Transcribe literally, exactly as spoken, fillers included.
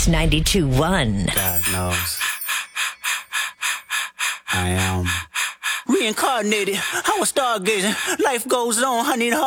ninety-two one. God knows. I am reincarnated. I was stargazing. Life goes on. I need a